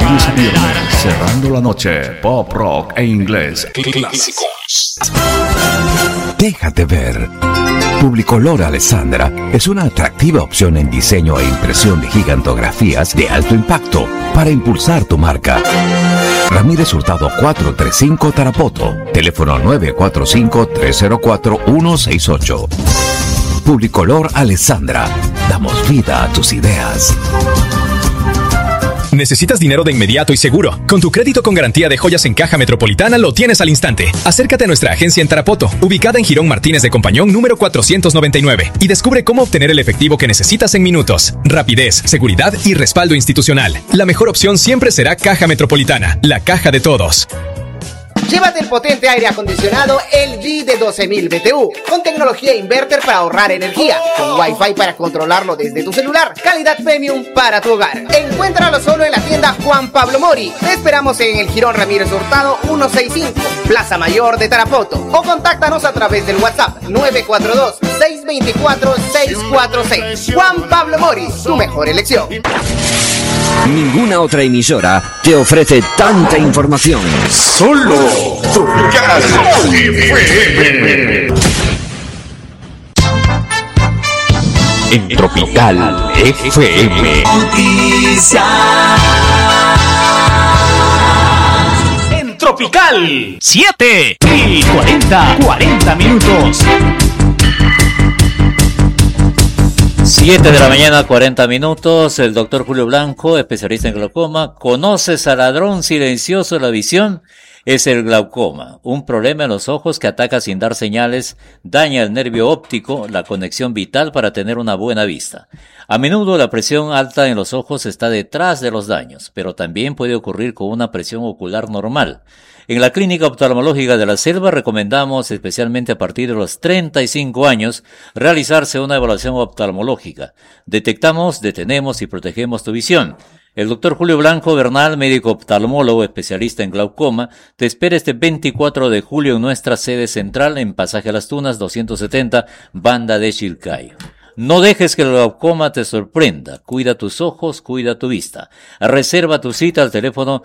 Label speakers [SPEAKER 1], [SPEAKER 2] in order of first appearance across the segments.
[SPEAKER 1] lunes a viernes, cerrando la noche, pop, rock e inglés clásicos.
[SPEAKER 2] Déjate ver. Publicolor Alessandra es una atractiva opción en diseño e impresión de gigantografías de alto impacto para impulsar tu marca. Ramírez Hurtado 435 Tarapoto, teléfono 945-304-168. Publicolor Alessandra, damos vida a tus ideas.
[SPEAKER 3] ¿Necesitas dinero de inmediato y seguro? Con tu crédito con garantía de joyas en Caja Metropolitana lo tienes al instante. Acércate a nuestra agencia en Tarapoto, ubicada en Girón Martínez de Compañón número 499, y descubre cómo obtener el efectivo que necesitas en minutos. Rapidez, seguridad y respaldo institucional. La mejor opción siempre será Caja Metropolitana, la caja de todos.
[SPEAKER 4] Llévate el potente aire acondicionado LG de 12.000 BTU, con tecnología inverter para ahorrar energía, con Wi-Fi para controlarlo desde tu celular, calidad premium para tu hogar. Encuéntralo solo en la tienda Juan Pablo Mori. Te esperamos en el Girón Ramírez Hurtado 165, Plaza Mayor de Tarapoto, o contáctanos a través del WhatsApp 942-624-646. Juan Pablo Mori, tu mejor elección.
[SPEAKER 5] Ninguna otra emisora te ofrece tanta información.
[SPEAKER 1] Solo Tropical FM.
[SPEAKER 2] En Tropical FM.
[SPEAKER 6] En Tropical 7 y 40 minutos.
[SPEAKER 7] 7 de la mañana, 40 minutos. El doctor Julio Blanco, especialista en glaucoma. ¿Conoces al ladrón silencioso de la visión? Es el glaucoma, un problema en los ojos que ataca sin dar señales, daña el nervio óptico, la conexión vital para tener una buena vista. A menudo la presión alta en los ojos está detrás de los daños, pero también puede ocurrir con una presión ocular normal. En la Clínica Oftalmológica de la Selva recomendamos, especialmente a partir de los 35 años, realizarse una evaluación oftalmológica. Detectamos, detenemos y protegemos tu visión. El doctor Julio Blanco Bernal, médico oftalmólogo especialista en glaucoma, te espera este 24 de julio en nuestra sede central en Pasaje a las Tunas 270, Banda de Chilcayo. No dejes que el glaucoma te sorprenda. Cuida tus ojos, cuida tu vista. Reserva tu cita al teléfono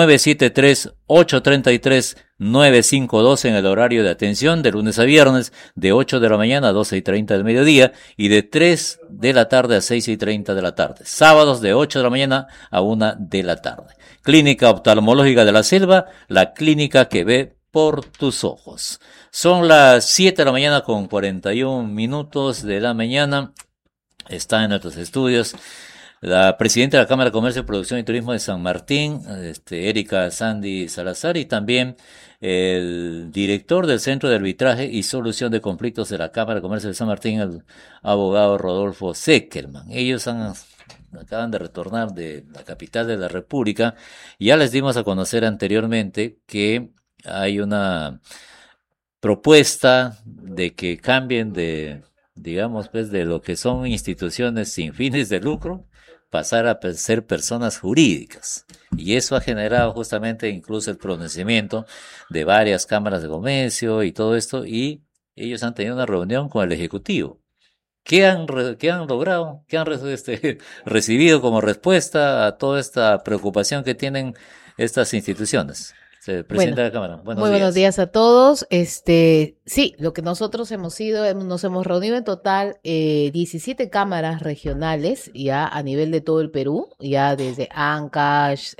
[SPEAKER 7] 973-833-9512 en el horario de atención de lunes a viernes de 8 de la mañana a 12:30 del mediodía y de 3 de la tarde a 6:30 de la tarde. Sábados de 8 de la mañana a 1 de la tarde. Clínica Oftalmológica de la Selva, la clínica que ve por tus ojos. Son las 7 de la mañana con 41 minutos de la mañana. Está en nuestros estudios la presidenta de la Cámara de Comercio, Producción y Turismo de San Martín, Erika Sandy Salazar, y también el director del Centro de Arbitraje y Solución de Conflictos de la Cámara de Comercio de San Martín, el abogado Rodolfo Seckerman. Ellos acaban de retornar de la capital de la República. Ya les dimos a conocer anteriormente que hay una propuesta de que cambien de, digamos, pues, de lo que son instituciones sin fines de lucro, pasar a ser personas jurídicas. Y eso ha generado justamente incluso el pronunciamiento de varias cámaras de comercio y todo esto, y ellos han tenido una reunión con el Ejecutivo. ¿Qué han logrado? ¿Qué han recibido como respuesta a toda esta preocupación que tienen estas instituciones? Presidenta de la Cámara.
[SPEAKER 8] Muy buenos días a todos. Sí, lo que nosotros nos hemos reunido en total 17 cámaras regionales ya a nivel de todo el Perú, ya desde Ancash,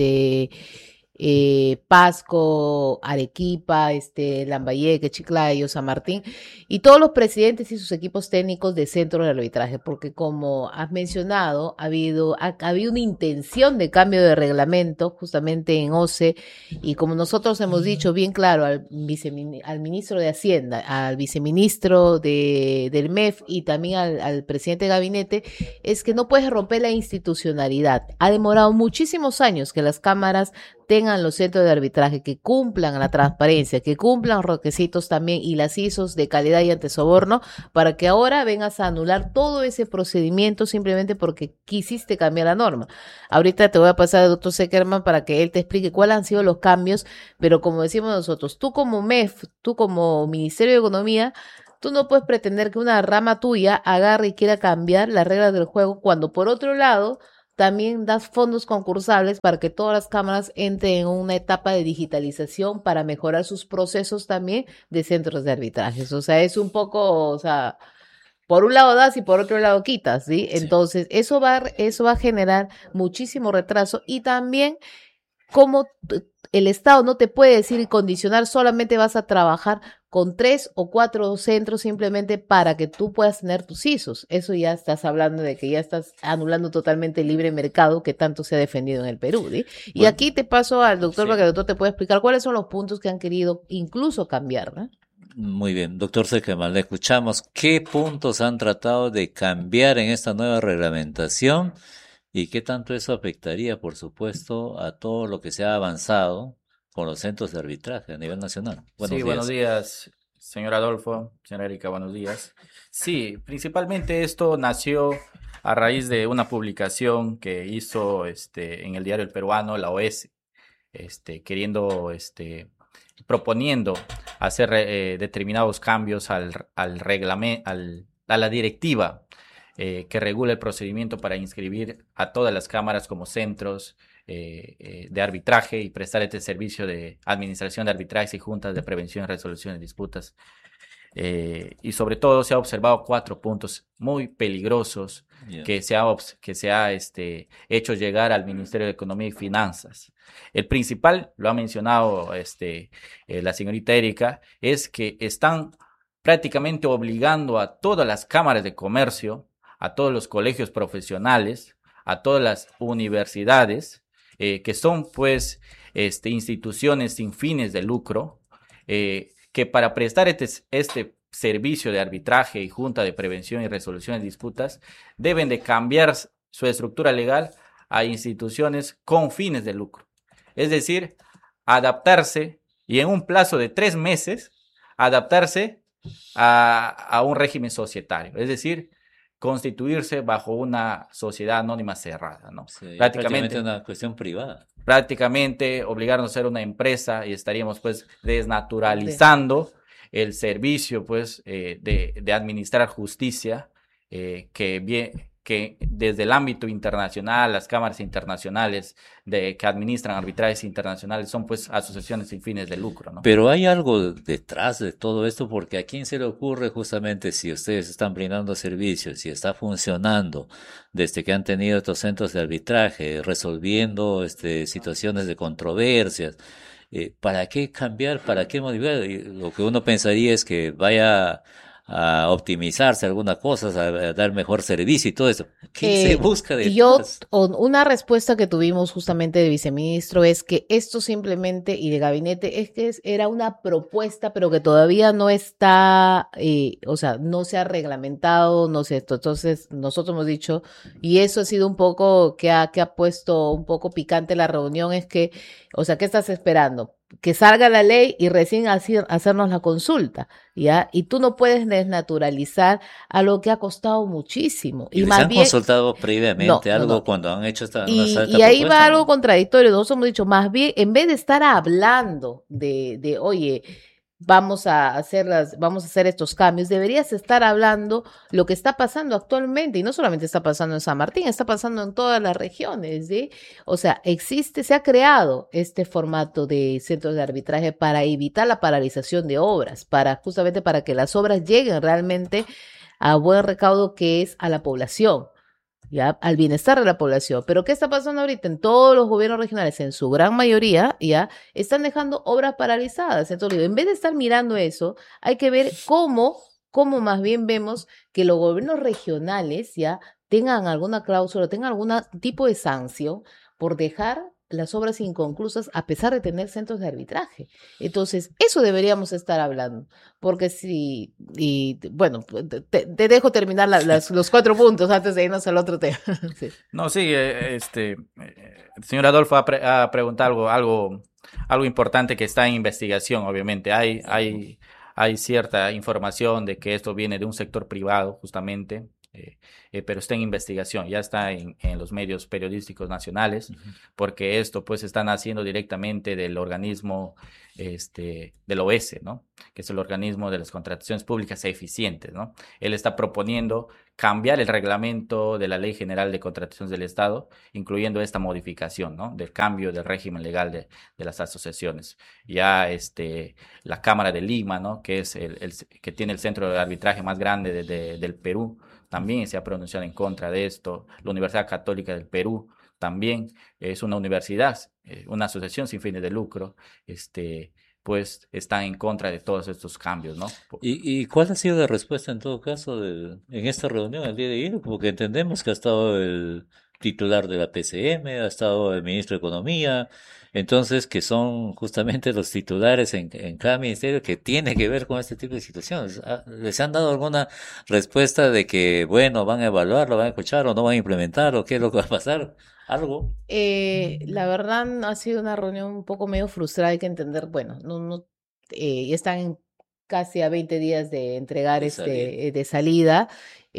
[SPEAKER 8] Pasco, Arequipa, Lambayeque, Chiclayo, San Martín, y todos los presidentes y sus equipos técnicos de centro de arbitraje, porque como has mencionado, ha habido una intención de cambio de reglamento justamente en OCE, y como nosotros hemos dicho bien claro al ministro de Hacienda, al viceministro del MEF y también al presidente de gabinete, es que no puedes romper la institucionalidad. Ha demorado muchísimos años que las cámaras tengan los centros de arbitraje, que cumplan la transparencia, que cumplan los requisitos también y las ISOs de calidad y antesoborno, para que ahora vengas a anular todo ese procedimiento simplemente porque quisiste cambiar la norma. Ahorita te voy a pasar al doctor Seckerman para que él te explique cuáles han sido los cambios, pero como decimos nosotros, tú como MEF, tú como Ministerio de Economía, tú no puedes pretender que una rama tuya agarre y quiera cambiar las reglas del juego cuando por otro lado también das fondos concursables para que todas las cámaras entren en una etapa de digitalización para mejorar sus procesos también de centros de arbitrajes. O sea, es un poco, o sea, por un lado das y por otro lado quitas, ¿sí? Entonces, eso va a generar muchísimo retraso y también como el Estado no te puede decir y condicionar, solamente vas a trabajar con 3 o 4 centros simplemente para que tú puedas tener tus ISOs. Eso ya estás hablando de que ya estás anulando totalmente el libre mercado que tanto se ha defendido en el Perú, ¿sí? Y
[SPEAKER 7] Bueno,
[SPEAKER 8] aquí te paso al doctor
[SPEAKER 7] sí.
[SPEAKER 8] para que el doctor te pueda explicar cuáles son los puntos que han querido incluso cambiar, ¿no?
[SPEAKER 7] Muy bien, doctor Sekemal, le escuchamos. ¿Qué puntos han tratado de cambiar en esta nueva reglamentación y qué tanto eso afectaría, por supuesto, a todo lo que se ha avanzado con los centros de arbitraje a nivel nacional? Buenos
[SPEAKER 9] Sí, buenos
[SPEAKER 7] días.
[SPEAKER 9] días, señor Adolfo, señora Erika, buenos días. Sí, principalmente esto nació a raíz de una publicación que hizo en el diario El Peruano, la OS, proponiendo hacer determinados cambios al reglamento, a la directiva que regula el procedimiento para inscribir a todas las cámaras como centros de arbitraje y prestar este servicio de administración de arbitrajes y juntas de prevención y resolución de disputas. Y sobre todo se ha observado 4 puntos muy peligrosos que se ha hecho llegar al Ministerio de Economía y Finanzas. El principal, lo ha mencionado la señorita Erika, es que están prácticamente obligando a todas las cámaras de comercio, a todos los colegios profesionales, a todas las universidades, que son pues instituciones sin fines de lucro, que para prestar este servicio de arbitraje y junta de prevención y resolución de disputas deben de cambiar su estructura legal a instituciones con fines de lucro. Es decir, adaptarse y en un plazo de 3 meses adaptarse a un régimen societario. Es decir, constituirse bajo una sociedad anónima cerrada, ¿no?
[SPEAKER 7] Sí,
[SPEAKER 9] prácticamente
[SPEAKER 7] una cuestión privada.
[SPEAKER 9] Prácticamente obligarnos a ser una empresa y estaríamos pues desnaturalizando el servicio pues de administrar justicia que desde el ámbito internacional, las cámaras internacionales que administran arbitrajes internacionales son pues asociaciones sin fines de lucro, ¿no?
[SPEAKER 7] Pero hay algo detrás de todo esto, porque ¿a quién se le ocurre justamente si ustedes están brindando servicios, si está funcionando desde que han tenido estos centros de arbitraje, resolviendo situaciones de controversias? ¿Para qué cambiar? ¿Para qué modificar? Y lo que uno pensaría es que vaya a optimizarse algunas cosas, a dar mejor servicio y todo eso. ¿Qué se busca detrás?
[SPEAKER 8] Una respuesta que tuvimos justamente del viceministro es que esto simplemente, y de gabinete, es que era una propuesta, pero que todavía no está, o sea, no se ha reglamentado, no sé, entonces nosotros hemos dicho, y eso ha sido un poco que ha puesto un poco picante la reunión, es que, o sea, ¿qué estás esperando? Que salga la ley y recién hacernos la consulta, ¿ya? Y tú no puedes desnaturalizar algo que ha costado muchísimo.
[SPEAKER 7] ¿Y les han consultado previamente algo cuando han hecho esta
[SPEAKER 8] y ahí va algo contradictorio. Nosotros hemos dicho, más bien, en vez de estar hablando de oye, vamos a hacer estos cambios, deberías estar hablando lo que está pasando actualmente, y no solamente está pasando en San Martín, está pasando en todas las regiones, ¿sí? O sea, se ha creado este formato de centros de arbitraje para evitar la paralización de obras, justamente para que las obras lleguen realmente a buen recaudo, que es a la población, ¿ya? Al bienestar de la población. Pero ¿qué está pasando ahorita? En todos los gobiernos regionales, en su gran mayoría, ya están dejando obras paralizadas. Entonces, en vez de estar mirando eso, hay que ver cómo más bien vemos que los gobiernos regionales ya tengan alguna cláusula, tengan algún tipo de sanción por dejar las obras inconclusas a pesar de tener centros de arbitraje. Entonces, eso deberíamos estar hablando, porque bueno, te dejo terminar los 4 puntos antes de irnos al otro tema. Sí.
[SPEAKER 9] No, sí, el señor Adolfo ha preguntado algo importante que está en investigación, obviamente. Hay cierta información de que esto viene de un sector privado, justamente, pero está en investigación, ya está en los medios periodísticos nacionales, porque esto pues están haciendo directamente del organismo del OS, ¿no? Que es el organismo de las contrataciones públicas eficientes, ¿no? Él está proponiendo cambiar el reglamento de la Ley General de Contrataciones del Estado, incluyendo esta modificación, ¿no? Del cambio del régimen legal de las asociaciones. Ya la Cámara de Lima, ¿no? Que es que tiene el centro de arbitraje más grande del Perú, también se ha pronunciado en contra de esto. La Universidad Católica del Perú también es una universidad, una asociación sin fines de lucro, pues están en contra de todos estos cambios, ¿no?
[SPEAKER 7] ¿Y cuál ha sido la respuesta en todo caso en esta reunión el día de ayer? Porque entendemos que ha estado el titular de la PCM, ha estado el ministro de Economía, entonces que son justamente los titulares en cada ministerio que tiene que ver con este tipo de situaciones. ¿Les han dado alguna respuesta de que, bueno, van a evaluar, lo van a escuchar o no van a implementar o qué es lo que va a pasar? ¿Algo?
[SPEAKER 8] La verdad ha sido una reunión un poco medio frustrada, hay que entender, bueno, ya están casi a 20 días de entregar de salida.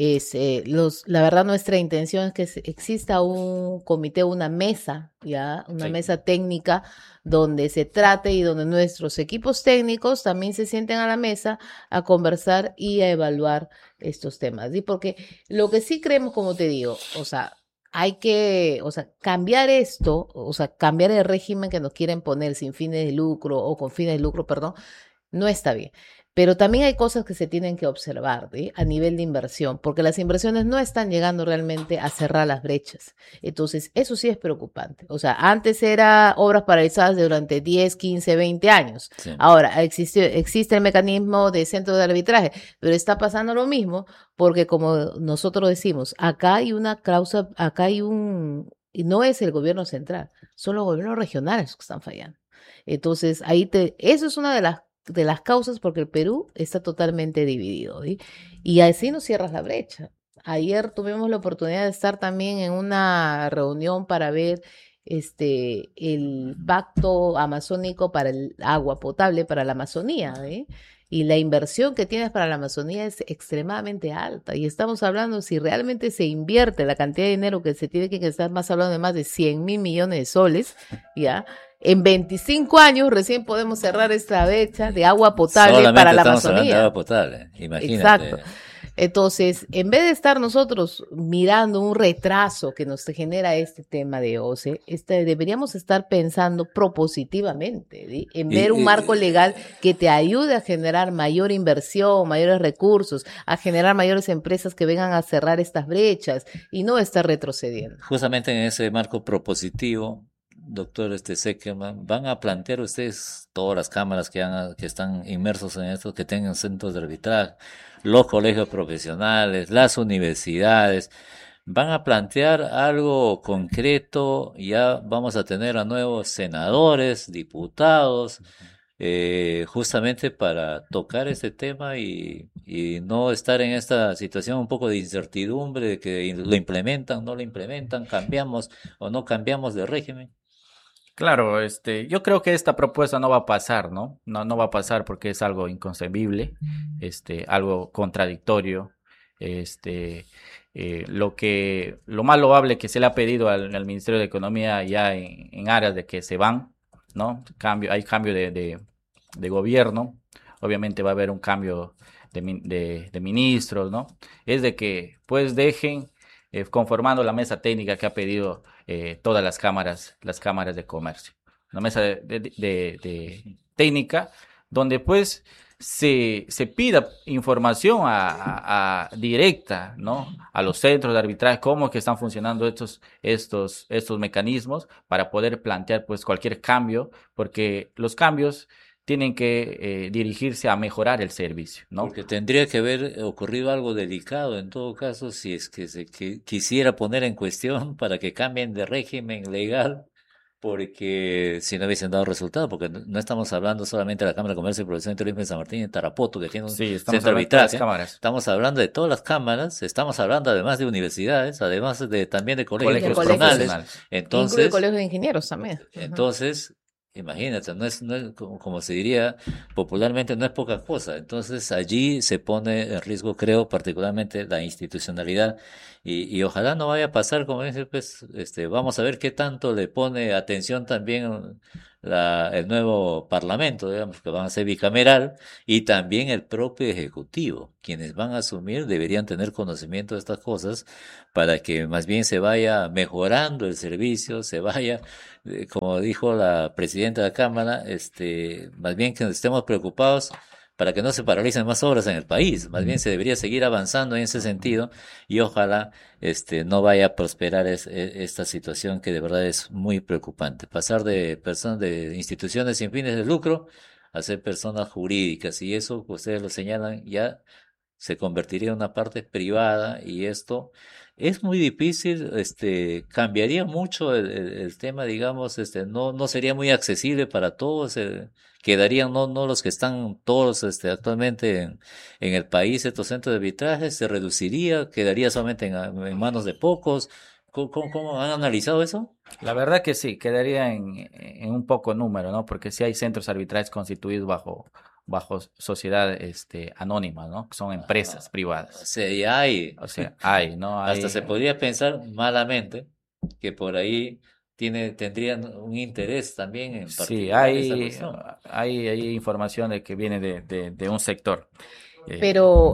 [SPEAKER 8] La verdad nuestra intención es que exista un comité, una mesa, una mesa técnica donde se trate y donde nuestros equipos técnicos también se sienten a la mesa a conversar y a evaluar estos temas. ¿Sí? Porque lo que sí creemos, como te digo, hay que, cambiar esto, cambiar el régimen que nos quieren poner sin fines de lucro o con fines de lucro, perdón, no está bien. Pero también hay cosas que se tienen que observar, ¿sí? A nivel de inversión, porque las inversiones no están llegando realmente a cerrar las brechas. Entonces, eso sí es preocupante. Antes era obras paralizadas durante 10, 15, 20 años. Sí. Ahora, existe el mecanismo de centro de arbitraje, pero está pasando lo mismo porque, como nosotros decimos, acá hay una causa, y no es el gobierno central, son los gobiernos regionales que están fallando. Entonces, eso es una de las causas porque el Perú está totalmente dividido, ¿sí? Y así no cierras la brecha. Ayer tuvimos la oportunidad de estar también en una reunión para ver el pacto amazónico para el agua potable para la Amazonía, ¿sí? Y la inversión que tienes para la Amazonía es extremadamente alta. Y estamos hablando, si realmente se invierte la cantidad de dinero que se tiene que estar, más hablando de más de 100.000 millones de soles, ¿ya? En 25 años recién podemos cerrar esta brecha de agua potable
[SPEAKER 7] solamente
[SPEAKER 8] para la
[SPEAKER 7] estamos
[SPEAKER 8] Amazonía.
[SPEAKER 7] Hablando de agua potable, imagínate.
[SPEAKER 8] Exacto. Entonces, en vez de estar nosotros mirando un retraso que nos genera este tema de OCE, deberíamos estar pensando propositivamente, ¿sí? En ver un marco legal que te ayude a generar mayor inversión, mayores recursos, a generar mayores empresas que vengan a cerrar estas brechas y no estar retrocediendo.
[SPEAKER 7] Justamente en ese marco propositivo, doctor Seckerman, ¿van a plantear ustedes, todas las cámaras que están inmersos en esto, que tengan centros de arbitraje, los colegios profesionales, las universidades, van a plantear algo concreto? Ya vamos a tener a nuevos senadores, diputados, justamente para tocar este tema y no estar en esta situación un poco de incertidumbre de que lo implementan, no lo implementan, cambiamos o no cambiamos de régimen.
[SPEAKER 9] Claro, yo creo que esta propuesta no va a pasar, ¿no? No va a pasar porque es algo inconcebible, algo contradictorio, lo más loable que se le ha pedido al Ministerio de Economía ya en áreas de que se van, ¿no? Hay cambio de gobierno, obviamente va a haber un cambio de ministros, ¿no? Es de que pues dejen conformando la mesa técnica que ha pedido todas las cámaras de comercio. Una mesa de técnica donde pues se pida información directa, ¿no? A los centros de arbitraje, cómo es que están funcionando estos mecanismos para poder plantear pues cualquier cambio, porque los cambios tienen que dirigirse a mejorar el servicio, ¿no?
[SPEAKER 7] Porque tendría que haber ocurrido algo delicado en todo caso si es que se quisiera poner en cuestión para que cambien de régimen legal, porque si no hubiesen dado resultado, porque no estamos hablando solamente de la Cámara de Comercio y Producción y Turismo de San Martín y Tarapoto, que tiene un centro de arbitraje. Estamos hablando de todas las cámaras, estamos hablando además de universidades, además también de colegios profesionales. Entonces,
[SPEAKER 8] incluye colegios de ingenieros también.
[SPEAKER 7] Entonces, imagínate, no es como se diría popularmente, no es poca cosa. Entonces allí se pone en riesgo, creo, particularmente la institucionalidad y ojalá no vaya a pasar, como dice, pues, vamos a ver qué tanto le pone atención también el nuevo parlamento, digamos, que van a ser bicameral, y también el propio ejecutivo. Quienes van a asumir deberían tener conocimiento de estas cosas para que más bien se vaya mejorando el servicio, se vaya, como dijo la presidenta de la Cámara, más bien que estemos preocupados para que no se paralicen más obras en el país. Más bien se debería seguir avanzando en ese sentido y ojalá no vaya a prosperar esta situación que de verdad es muy preocupante. Pasar de personas, de instituciones sin fines de lucro a ser personas jurídicas, y eso, ustedes lo señalan, ya se convertiría en una parte privada, y esto es muy difícil, cambiaría mucho el tema, digamos, no sería muy accesible para todos, quedarían no los que están todos actualmente en el país, estos centros de arbitraje, se reduciría, quedaría solamente en manos de pocos. ¿Cómo han analizado eso?
[SPEAKER 9] La verdad que sí, quedaría en un poco número, ¿no? Porque sí hay centros arbitrales constituidos bajo sociedad anónima, ¿no? Que son empresas privadas.
[SPEAKER 7] O sea, ya hay.
[SPEAKER 9] O sea, hay, ¿no?
[SPEAKER 7] Hasta se podría pensar malamente que por ahí tendrían un interés también en participar en esa cuestión.
[SPEAKER 9] Hay información de que viene de un sector.
[SPEAKER 8] Pero,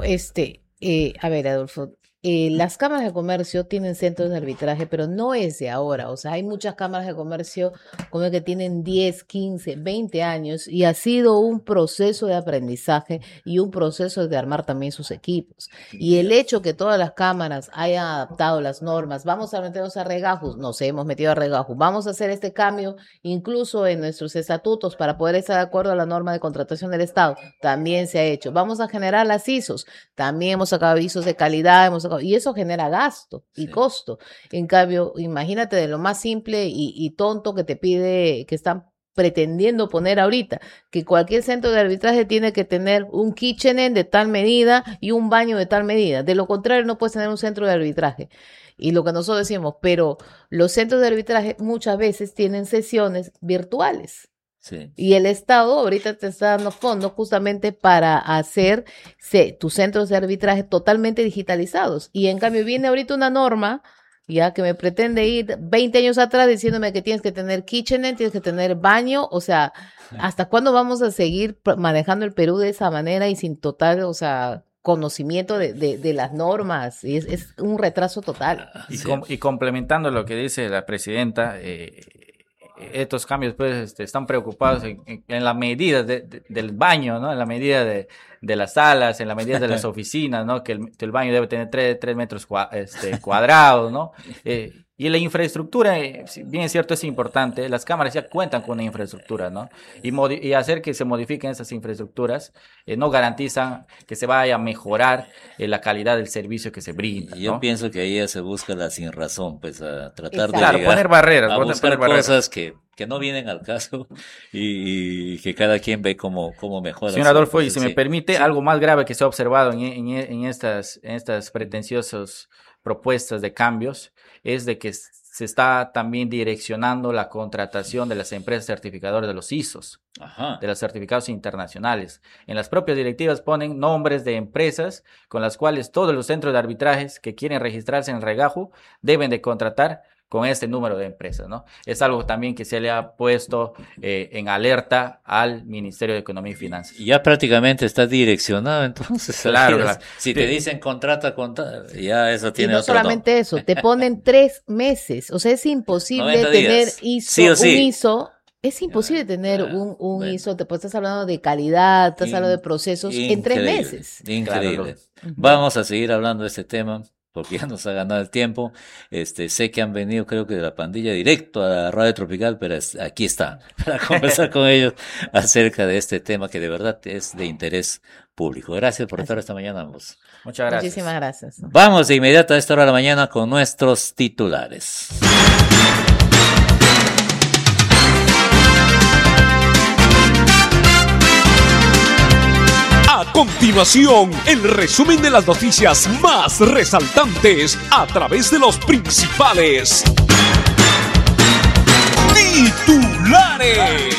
[SPEAKER 8] a ver, Adolfo, las cámaras de comercio tienen centros de arbitraje, pero no es de ahora. O sea, hay muchas cámaras de comercio como que tienen 10, 15, 20 años y ha sido un proceso de aprendizaje y un proceso de armar también sus equipos. Y el hecho que todas las cámaras hayan adaptado las normas, vamos a meternos a regajos, nos hemos metido a regajos, vamos a hacer este cambio incluso en nuestros estatutos para poder estar de acuerdo a la norma de contratación del Estado, también se ha hecho. Vamos a generar las ISOs, también hemos sacado avisos de calidad, y eso genera gasto y costo. En cambio, imagínate de lo más simple y tonto que te pide, que están pretendiendo poner ahorita, que cualquier centro de arbitraje tiene que tener un kitchen de tal medida y un baño de tal medida. De lo contrario, no puedes tener un centro de arbitraje. Y lo que nosotros decimos, pero los centros de arbitraje muchas veces tienen sesiones virtuales.
[SPEAKER 7] Sí.
[SPEAKER 8] Y el Estado ahorita te está dando fondos justamente para hacer tus centros de arbitraje totalmente digitalizados. Y en cambio viene ahorita una norma ya que me pretende ir 20 años atrás diciéndome que tienes que tener kitchen, tienes que tener baño. O sea, ¿hasta cuándo vamos a seguir manejando el Perú de esa manera y sin total, o sea, conocimiento de las normas? Y es un retraso total.
[SPEAKER 9] Y complementando lo que dice la presidenta, estos cambios pues están preocupados en la medida del baño, ¿no? En la medida de las salas, en la medida de las oficinas, ¿no? Que el baño debe tener 3 metros cuadrados, ¿no? Y la infraestructura, si bien es cierto, es importante. Las cámaras ya cuentan con una infraestructura, ¿no? Y hacer que se modifiquen esas infraestructuras no garantizan que se vaya a mejorar la calidad del servicio que se brinda, ¿no?
[SPEAKER 7] Yo pienso que ahí ya se busca la sin razón, pues a tratar de
[SPEAKER 9] claro, poner barreras,
[SPEAKER 7] a buscar cosas que no vienen al caso y que cada quien ve cómo mejora.
[SPEAKER 9] Señor Adolfo, y si me permite, algo más grave que se ha observado en estas pretenciosas propuestas de cambios es de que se está también direccionando la contratación de las empresas certificadoras de los ISOs, de los certificados internacionales. En las propias directivas ponen nombres de empresas con las cuales todos los centros de arbitrajes que quieren registrarse en el regajo deben de contratar con este número de empresas, ¿no? Es algo también que se le ha puesto en alerta al Ministerio de Economía y Finanzas.
[SPEAKER 7] Ya prácticamente está direccionado, entonces.
[SPEAKER 9] Claro.
[SPEAKER 7] Si te dicen contrata, ya eso tiene
[SPEAKER 8] y no
[SPEAKER 7] otro
[SPEAKER 8] solamente eso, te ponen 3 meses. O sea, es imposible tener ISO,
[SPEAKER 7] sí o sí.
[SPEAKER 8] un ISO. Es imposible tener un ISO, pues estás hablando de calidad, estás hablando de procesos en 3 meses.
[SPEAKER 7] Increíble. Claro. Vamos a seguir hablando de este tema, porque ya nos ha ganado el tiempo. Sé que han venido, creo que de la pandilla, directo a la Radio Tropical, pero aquí está, para conversar con ellos acerca de este tema que de verdad es de interés público. Gracias por estar esta mañana ambos.
[SPEAKER 9] Muchas gracias.
[SPEAKER 8] Muchísimas gracias.
[SPEAKER 7] Vamos de inmediato a esta hora de la mañana con nuestros titulares.
[SPEAKER 10] A continuación, el resumen de las noticias más resaltantes a través de los principales titulares.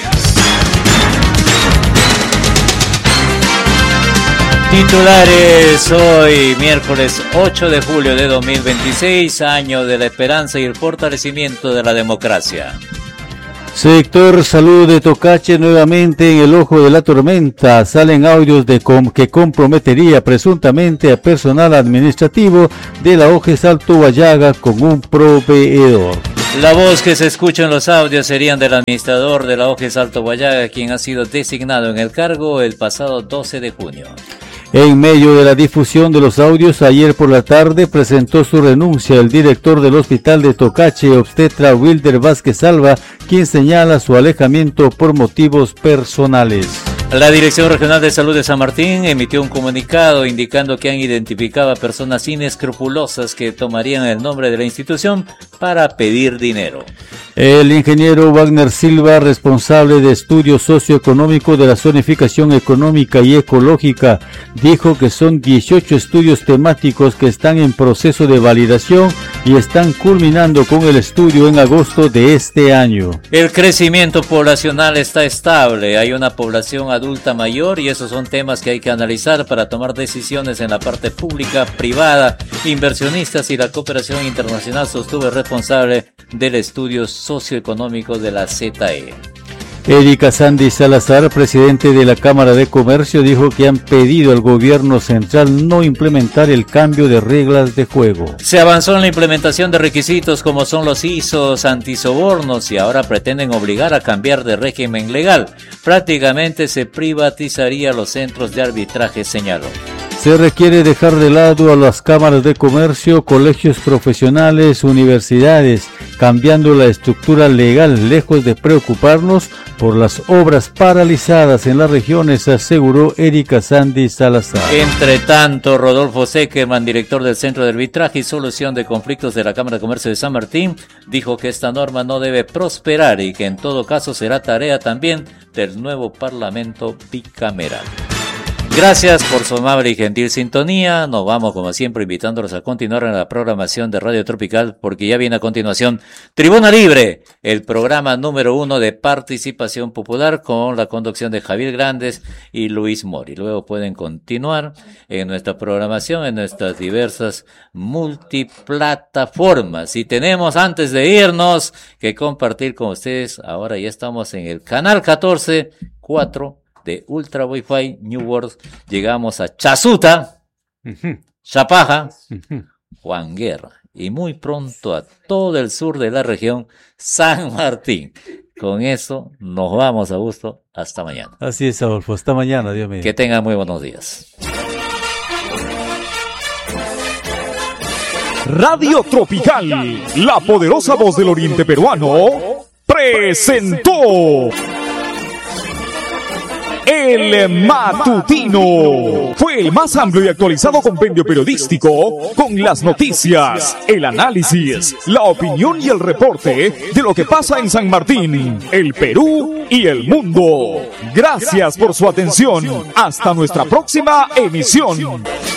[SPEAKER 7] Titulares hoy, miércoles 8 de julio de 2026, año de la esperanza y el fortalecimiento de la democracia.
[SPEAKER 11] Sector salud de Tocache nuevamente en el ojo de la tormenta. Salen audios que comprometería presuntamente a personal administrativo de la OGE Salto Guayaga con un proveedor.
[SPEAKER 7] La voz que se escucha en los audios serían del administrador de la OGE Salto Guayaga, quien ha sido designado en el cargo el pasado 12 de junio.
[SPEAKER 11] En medio de la difusión de los audios, ayer por la tarde presentó su renuncia el director del hospital de Tocache, obstetra Wilder Vázquez Alba, quien señala su alejamiento por motivos personales.
[SPEAKER 7] La Dirección Regional de Salud de San Martín emitió un comunicado indicando que han identificado a personas inescrupulosas que tomarían el nombre de la institución para pedir dinero.
[SPEAKER 11] El ingeniero Wagner Silva, responsable de estudio socioeconómico de la zonificación económica y ecológica, dijo que son 18 estudios temáticos que están en proceso de validación y están culminando con el estudio en agosto de este año.
[SPEAKER 7] El crecimiento poblacional está estable, hay una población adulta mayor y esos son temas que hay que analizar para tomar decisiones en la parte pública, privada, inversionistas y la cooperación internacional, sostuvo el responsable del estudio socioeconómico de la ZE.
[SPEAKER 11] Erika Sandy Salazar, presidente de la Cámara de Comercio, dijo que han pedido al gobierno central no implementar el cambio de reglas de juego.
[SPEAKER 7] Se avanzó en la implementación de requisitos como son los ISOs antisobornos y ahora pretenden obligar a cambiar de régimen legal. Prácticamente se privatizaría los centros de arbitraje, señaló.
[SPEAKER 11] Se requiere dejar de lado a las cámaras de comercio, colegios profesionales, universidades, cambiando la estructura legal, lejos de preocuparnos por las obras paralizadas en las regiones, aseguró Erika Sandy Salazar.
[SPEAKER 7] Entre tanto, Rodolfo Seckerman, director del Centro de Arbitraje y Solución de Conflictos de la Cámara de Comercio de San Martín, dijo que esta norma no debe prosperar y que en todo caso será tarea también del nuevo Parlamento bicameral. Gracias por su amable y gentil sintonía. Nos vamos, como siempre, invitándolos a continuar en la programación de Radio Tropical, porque ya viene a continuación Tribuna Libre, el programa número 1 de participación popular con la conducción de Javier Grandes y Luis Mori. Luego pueden continuar en nuestra programación en nuestras diversas multiplataformas. Y tenemos, antes de irnos, que compartir con ustedes, ahora ya estamos en el canal 14.4 de Ultra Wi-Fi New World. Llegamos a Chasuta, Chapaja, Juan Guerra y muy pronto a todo el sur de la región San Martín. Con eso nos vamos, a gusto. Hasta mañana.
[SPEAKER 11] Así es, Adolfo. Hasta mañana, Dios mío.
[SPEAKER 7] Que tengan muy buenos días.
[SPEAKER 10] Radio Tropical, la poderosa voz del oriente peruano, presentó El Matutino. Fue el más amplio y actualizado compendio periodístico con las noticias, el análisis, la opinión y el reporte de lo que pasa en San Martín, el Perú y el mundo. Gracias por su atención. Hasta nuestra próxima emisión.